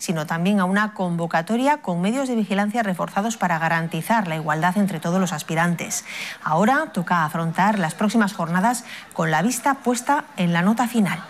sino también a una convocatoria con medios de vigilancia reforzados para garantizar la igualdad entre todos los aspirantes. Ahora toca afrontar las próximas jornadas con la vista puesta en la nota final.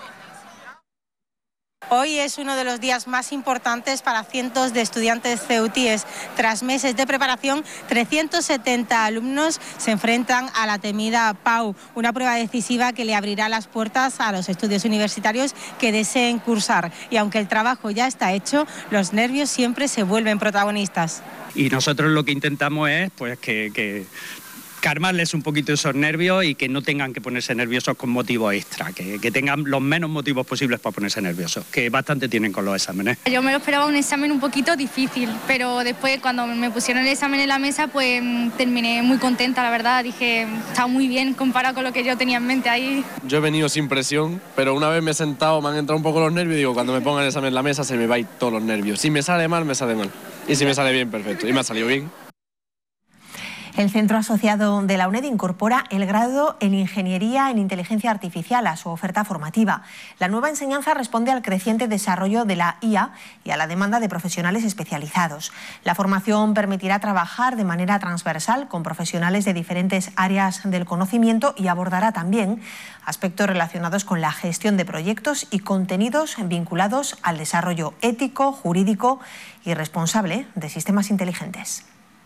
Hoy es uno de los días más importantes para cientos de estudiantes ceutíes. Tras meses de preparación, 370 alumnos se enfrentan a la temida PAU, una prueba decisiva que le abrirá las puertas a los estudios universitarios que deseen cursar. Y aunque el trabajo ya está hecho, los nervios siempre se vuelven protagonistas. Y nosotros lo que intentamos es pues que calmarles un poquito esos nervios y que no tengan que ponerse nerviosos con motivos extra, que tengan los menos motivos posibles para ponerse nerviosos, que bastante tienen con los exámenes. Yo me lo esperaba un examen un poquito difícil, pero después cuando me pusieron el examen en la mesa, pues terminé muy contenta, la verdad. Dije, está muy bien comparado con lo que yo tenía en mente ahí. Yo he venido sin presión, pero una vez me he sentado, me han entrado un poco los nervios y digo, cuando me pongan el examen en la mesa se me va a ir todos los nervios. Si me sale mal, me sale mal. Y si me sale bien, perfecto. Y me ha salido bien. El Centro Asociado de la UNED incorpora el grado en Ingeniería en Inteligencia Artificial a su oferta formativa. La nueva enseñanza responde al creciente desarrollo de la IA y a la demanda de profesionales especializados. La formación permitirá trabajar de manera transversal con profesionales de diferentes áreas del conocimiento y abordará también aspectos relacionados con la gestión de proyectos y contenidos vinculados al desarrollo ético, jurídico y responsable de sistemas inteligentes.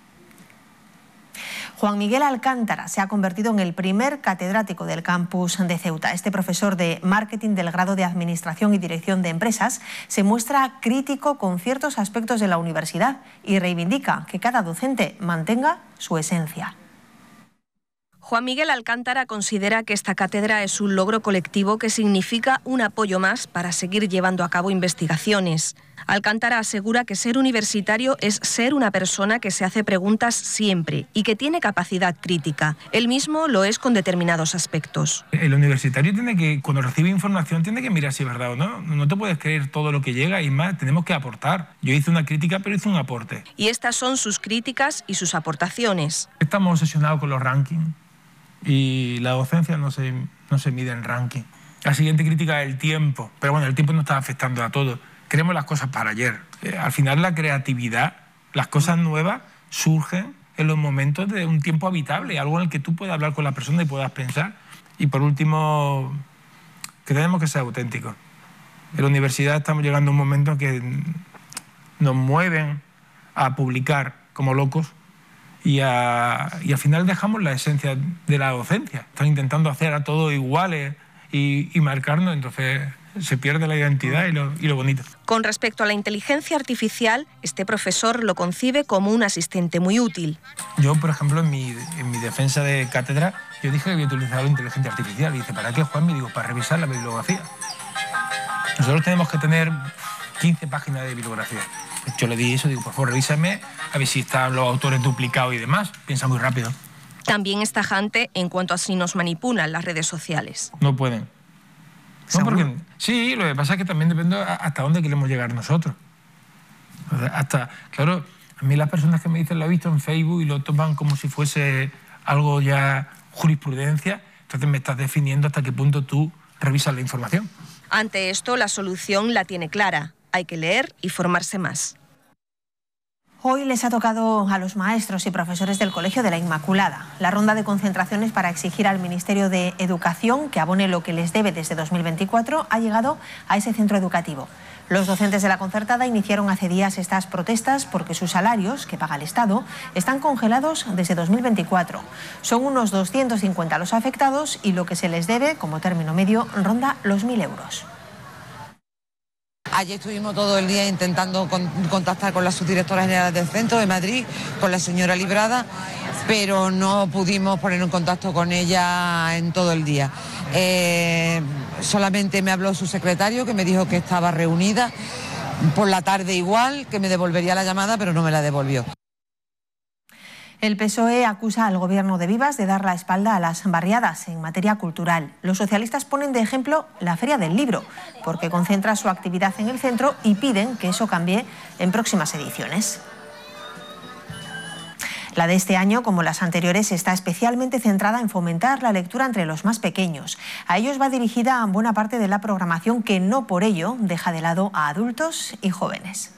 Juan Miguel Alcántara se ha convertido en el primer catedrático del campus de Ceuta. Este profesor de marketing del grado de Administración y Dirección de Empresas se muestra crítico con ciertos aspectos de la universidad y reivindica que cada docente mantenga su esencia. Juan Miguel Alcántara considera que esta cátedra es un logro colectivo que significa un apoyo más para seguir llevando a cabo investigaciones. Alcántara asegura que ser universitario es ser una persona que se hace preguntas siempre y que tiene capacidad crítica. Él mismo lo es con determinados aspectos. El universitario tiene que, cuando recibe información, tiene que mirar si es verdad o no. No te puedes creer todo lo que llega y más, tenemos que aportar. Yo hice una crítica, pero hice un aporte. Y estas son sus críticas y sus aportaciones. Estamos obsesionados con los rankings. Y la docencia no se mide en ranking. La siguiente crítica es el tiempo. Pero bueno, el tiempo no está afectando a todo. Queremos las cosas para ayer. Al final la creatividad, las cosas nuevas surgen en los momentos de un tiempo habitable, algo en el que tú puedas hablar con la persona y puedas pensar. Y por último, que tenemos que ser auténticos. En la universidad estamos llegando a un momento que nos mueven a publicar como locos. Y al final dejamos la esencia de la docencia. Están intentando hacer a todos iguales y marcarnos, entonces se pierde la identidad y lo bonito. Con respecto a la inteligencia artificial, este profesor lo concibe como un asistente muy útil. Yo, por ejemplo, en mi defensa de cátedra, yo dije que había utilizado la inteligencia artificial. Y dice, ¿para qué, Juan? Me digo, para revisar la bibliografía. Nosotros tenemos que tener 15 páginas de bibliografía. Yo le di eso, digo, por favor, revísame a ver si están los autores duplicados y demás. Piensa muy rápido. También es tajante en cuanto a si nos manipulan las redes sociales. No pueden. No, porque, sí, lo que pasa es que también depende hasta dónde queremos llegar nosotros. O sea, claro, a mí las personas que me dicen lo he visto en Facebook y lo toman como si fuese algo ya jurisprudencia, entonces me estás definiendo hasta qué punto tú revisas la información. Ante esto, la solución la tiene clara. Hay que leer y formarse más. Hoy les ha tocado a los maestros y profesores del Colegio de la Inmaculada la ronda de concentraciones para exigir al Ministerio de Educación que abone lo que les debe desde 2024 ha llegado a ese centro educativo. Los docentes de la concertada iniciaron hace días estas protestas porque sus salarios, que paga el Estado, están congelados desde 2024. Son unos 250 los afectados y lo que se les debe, como término medio, ronda los 1.000 euros. Ayer estuvimos todo el día intentando contactar con la subdirectora general del centro de Madrid, con la señora Librada, pero no pudimos poner en contacto con ella en todo el día. Solamente me habló su secretario, que me dijo que estaba reunida, por la tarde igual, que me devolvería la llamada, pero no me la devolvió. El PSOE acusa al gobierno de Vivas de dar la espalda a las barriadas en materia cultural. Los socialistas ponen de ejemplo la Feria del Libro, porque concentra su actividad en el centro y piden que eso cambie en próximas ediciones. La de este año, como las anteriores, está especialmente centrada en fomentar la lectura entre los más pequeños. A ellos va dirigida buena parte de la programación que no por ello deja de lado a adultos y jóvenes.